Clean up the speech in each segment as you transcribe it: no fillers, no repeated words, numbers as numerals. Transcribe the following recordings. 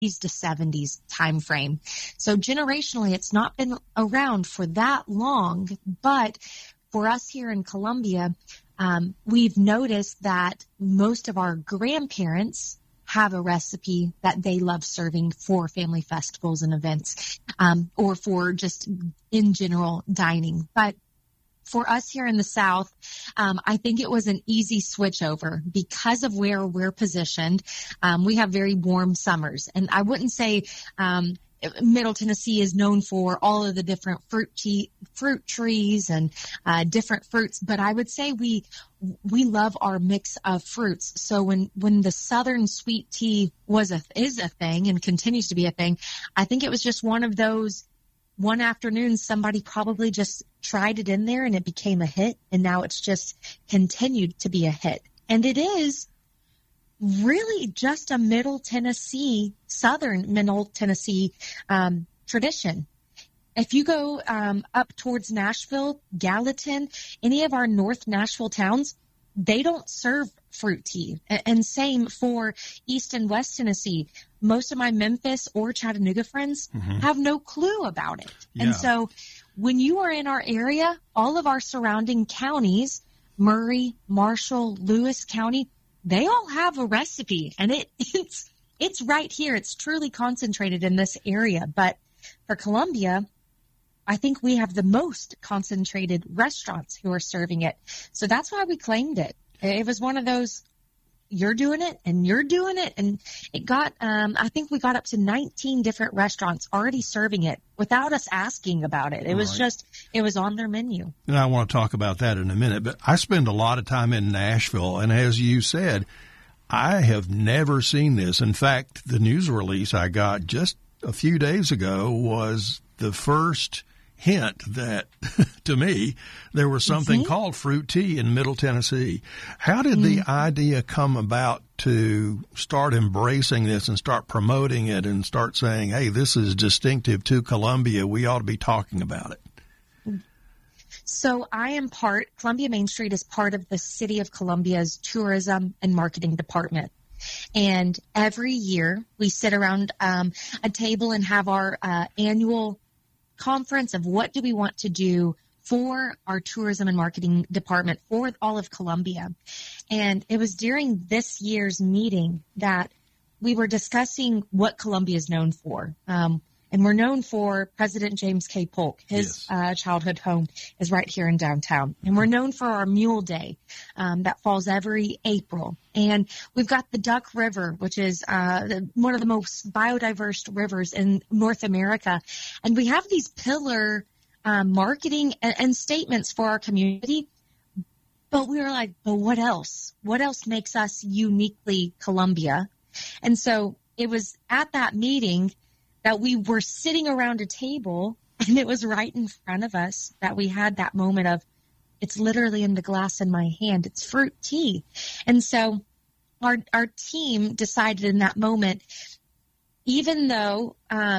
to 70s time frame. So generationally, it's not been around for that long, but for us here in Columbia, we've noticed that most of our grandparents have a recipe that they love serving for family festivals and events, or for just in general dining. But for us here in the South, I think it was an easy switch over because of where we're positioned. We have very warm summers, and I wouldn't say Middle Tennessee is known for all of the different fruit trees and different fruits, but I would say we love our mix of fruits. So when the Southern sweet tea is a thing and continues to be a thing, I think it was just one of those. One afternoon, somebody probably just tried it in there and it became a hit, and now it's just continued to be a hit. And it is really just a Southern Middle Tennessee tradition. If you go up towards Nashville, Gallatin, any of our North Nashville towns, they don't serve fruit tea. And same for East and West Tennessee. Most of my Memphis or Chattanooga friends have no clue about it. Yeah. And so when you are in our area, all of our surrounding counties, Murray, Marshall, Lewis County, they all have a recipe, and it's right here. It's truly concentrated in this area. But for Columbia, I think we have the most concentrated restaurants who are serving it. So that's why we claimed it. It was one of those, you're doing it and you're doing it. And it got, I think we got up to 19 different restaurants already serving it without us asking about it. It was just, it was on their menu. And I want to talk about that in a minute, but I spend a lot of time in Nashville. And as you said, I have never seen this. In fact, the news release I got just a few days ago was the first hint that, to me, there was something called fruit tea in Middle Tennessee. How did the idea come about to start embracing this and start promoting it and start saying, hey, this is distinctive to Columbia, we ought to be talking about it? So Columbia Main Street is part of the City of Columbia's tourism and marketing department. And every year we sit around a table and have our annual conference of what do we want to do for our tourism and marketing department for all of Columbia. And it was during this year's meeting that we were discussing what Columbia is known for. And we're known for President James K. Polk. His childhood home is right here in downtown. And we're known for our Mule Day that falls every April. And we've got the Duck River, which is one of the most biodiverse rivers in North America. And we have these pillar marketing and statements for our community. But we were like, but what else? What else makes us uniquely Columbia? And so it was at that meeting that we were sitting around a table, and it was right in front of us that we had that moment of, it's literally in the glass in my hand. It's fruit tea. And so our team decided in that moment, even though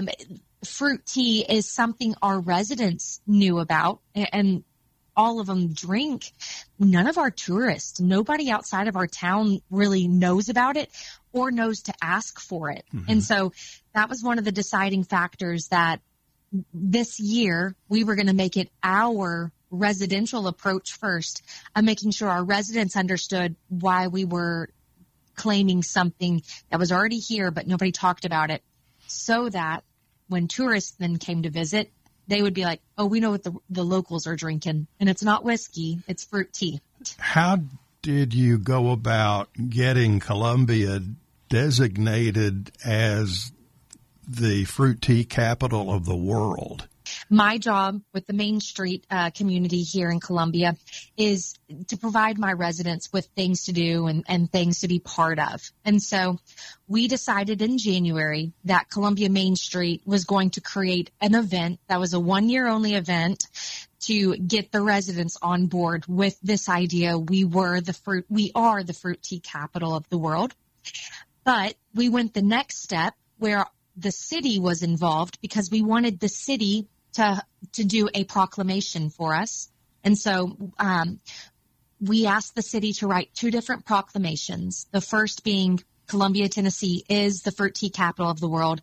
fruit tea is something our residents knew about and all of them drink, none of our tourists, nobody outside of our town really knows about it or knows to ask for it. And so that was one of the deciding factors that this year we were going to make it our residential approach first, making sure our residents understood why we were claiming something that was already here, but nobody talked about it, so that when tourists then came to visit, they would be like, oh, we know what the locals are drinking, and it's not whiskey, it's fruit tea. How did you go about getting Columbia designated as the fruit tea capital of the world? My job with the Main Street community here in Columbia is to provide my residents with things to do and things to be part of. And so we decided in January that Columbia Main Street was going to create an event that was a one-year-only event to get the residents on board with this idea. We are the fruit tea capital of the world. But we went the next step where the city was involved because we wanted the city to do a proclamation for us. And so we asked the city to write two different proclamations, the first being Columbia, Tennessee is the fruit tea capital of the world.